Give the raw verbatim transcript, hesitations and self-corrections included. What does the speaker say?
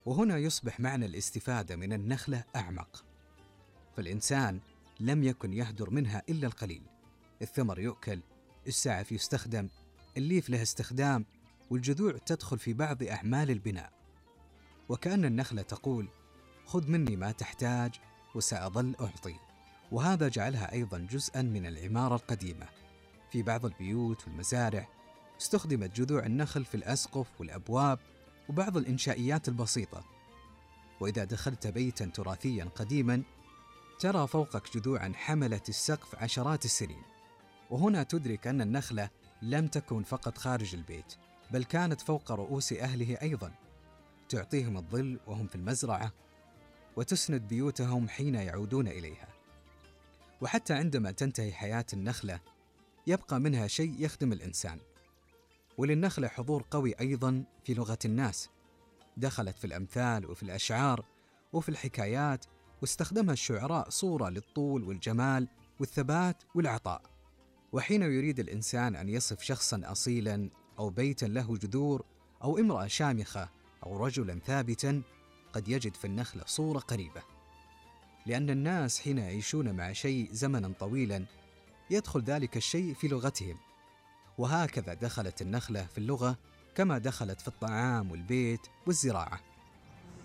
وهنا يصبح معنى الاستفادة من النخلة أعمق، فالإنسان لم يكن يهدر منها إلا القليل. الثمر يؤكل، السعف يستخدم، الليف له استخدام، والجذوع تدخل في بعض أعمال البناء. وكأن النخلة تقول: خذ مني ما تحتاج وسأظل أعطي. وهذا جعلها أيضا جزءا من العمارة القديمة. في بعض البيوت والمزارع استخدمت جذوع النخل في الأسقف والأبواب وبعض الإنشائيات البسيطة. وإذا دخلت بيتا تراثيا قديما ترى فوقك جذوعا حملت السقف عشرات السنين. وهنا تدرك أن النخلة لم تكن فقط خارج البيت، بل كانت فوق رؤوس أهله أيضا، تعطيهم الظل وهم في المزرعة، وتسند بيوتهم حين يعودون إليها. وحتى عندما تنتهي حياة النخلة يبقى منها شيء يخدم الإنسان. وللنخلة حضور قوي أيضا في لغة الناس، دخلت في الأمثال وفي الأشعار وفي الحكايات، واستخدمها الشعراء صورة للطول والجمال والثبات والعطاء. وحين يريد الإنسان أن يصف شخصا أصيلا أو بيتا له جذور أو امرأة شامخة أو رجلا ثابتا قد يجد في النخلة صورة قريبة. لأن الناس حين يعيشون مع شيء زمنا طويلا يدخل ذلك الشيء في لغتهم. وهكذا دخلت النخلة في اللغة كما دخلت في الطعام والبيت والزراعة.